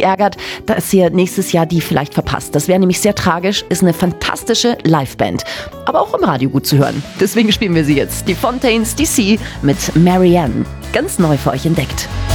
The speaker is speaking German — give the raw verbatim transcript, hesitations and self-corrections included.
richtig ärgert, dass ihr nächstes Jahr die vielleicht verpasst. Das wäre nämlich sehr tragisch, ist eine fantastische Liveband. Aber auch im Radio gut zu hören. Deswegen spielen wir sie jetzt. Die Fontaines D C mit Marianne. Ganz neu für euch entdeckt.